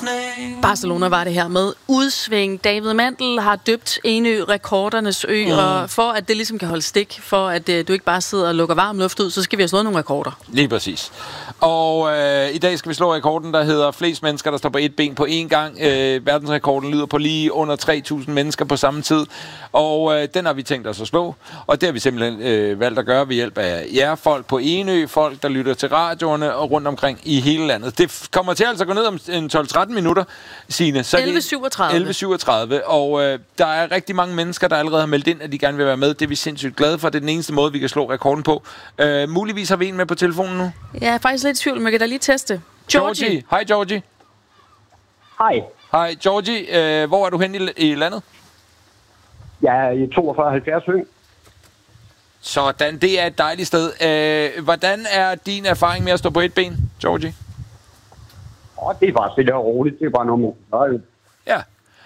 Barcelona var det her med udsving. David Mandel har døbt Enø rekordernes ø, og for at det ligesom kan holde stik, for at du ikke bare sidder og lukker varm luft ud, så skal vi have slået nogle rekorder. Lige præcis. Og i dag skal vi slå rekorden, der hedder flest mennesker, der står på et ben på én gang. Verdensrekorden lyder på lige under 3.000 mennesker på samme tid, og den har vi tænkt os at slå. Og det har vi simpelthen valgt at gøre ved hjælp af jer, folk på Enø, folk, der lytter til radioerne og rundt omkring i hele landet. Det kommer til altså at gå ned om en 12-13 minutter, Signe. 11.37. Og der er rigtig mange mennesker, der allerede har meldt ind, at de gerne vil være med. Det er vi sindssygt glade for. Det er den eneste måde, vi kan slå rekorden på. Muligvis har vi en med på telefonen nu. Jeg er faktisk lidt i tvivl, men jeg kan da lige teste. Georgie. Hej, Georgie. Hej. Hej, Georgie. Hvor er du henne i landet? Jeg er i 4270 Høng. Sådan, det er et dejligt sted. Hvordan er din erfaring med at stå på et ben, Georgie? Det er bare stille og roligt. Det er bare noget med. Ja.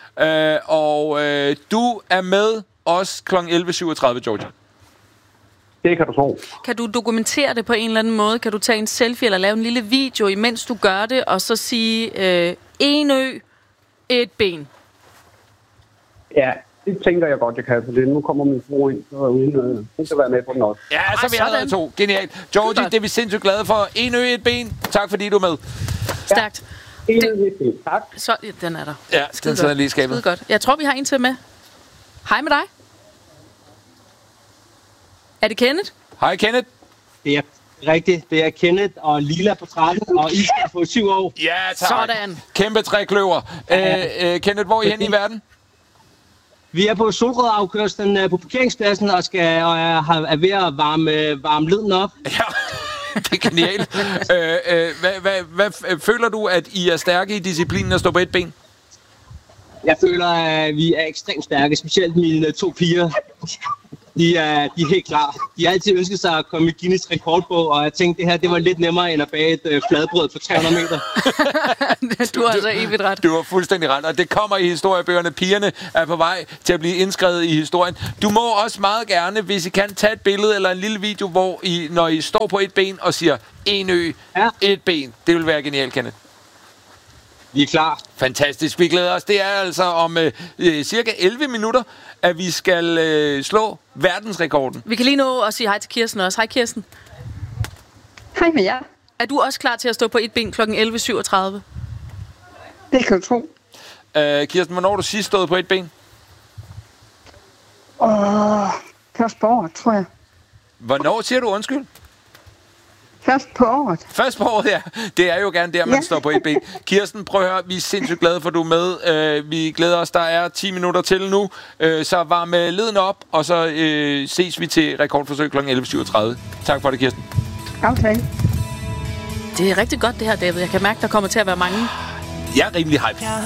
Du er med os kl. 11.37, Georgie. Det kan du tro. Kan du dokumentere det på en eller anden måde? Kan du tage en selfie eller lave en lille video, imens du gør det, og så sige, Enø, et ben? Ja, det tænker jeg godt, jeg kan, for nu kommer min bror ind, så hun skal være med på den også. Ja, så vi allerede to. Genialt. Georgie, det er vi sindssygt glade for. Enø, et ben. Tak fordi du er med. Stærkt. Tak. Så, den er der. Ja, den sidder lige i skabet. Skide godt. Jeg tror, vi har en til med. Hej med dig. Er det Kenneth? Hej, Kenneth. Det er rigtigt. Det er Kenneth og Lila på 13 og Iska på 7 år. Ja, tak. Sådan. Kæmpe trækløver. Kenneth, hvor er I henne i verden? Vi er på Solrød-afkørslen på parkeringspladsen og er ved at varme leden op. Ja, det er genialt. Hvad føler du, at I er stærke i disciplinen at stå på et ben? Jeg føler, at vi er ekstremt stærke, specielt mine 2 piger. De er helt klar. De har altid ønsket sig at komme i Guinness rekordbog, og jeg tænkte, det var lidt nemmere end at bage et fladbrød på 300 meter. Du har altså evigt ret. Du har fuldstændig ret, og det kommer i historiebøgerne. Pigerne er på vej til at blive indskrevet i historien. Du må også meget gerne, hvis I kan, tage et billede eller en lille video, hvor når I står på et ben og siger, Enø, et ben. Det vil være genialt, Kenneth. Vi er klar. Fantastisk, vi glæder os. Det er altså om cirka 11 minutter, at vi skal slå verdensrekorden. Vi kan lige nå at sige hej til Kirsten også. Hej Kirsten. Hej med jer. Er du også klar til at stå på et ben kl. 11.37? Det kan du tro. Kirsten, hvornår har du sidst stået på et ben? Først på året, tror jeg. Hvornår siger du undskyld? Først på året. Først på året, ja. Det er jo gerne der, man står på et ben. Kirsten, prøv at høre, vi er sindssygt glade for, at du er med. Vi glæder os, der er 10 minutter til nu. Så varm leden op, og så ses vi til rekordforsøg kl. 11.37. Tak for det, Kirsten. Okay. Det er rigtig godt det her, David. Jeg kan mærke, der kommer til at være mange. Jeg er rimelig hype.